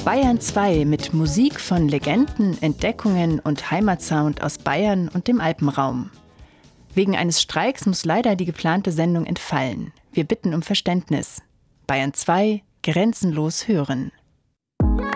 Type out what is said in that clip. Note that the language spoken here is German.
Bayern 2 mit Musik von Legenden, Entdeckungen und Heimatsound aus Bayern und dem Alpenraum. Wegen eines Streiks muss leider die geplante Sendung entfallen. Wir bitten um Verständnis. Bayern 2, grenzenlos hören.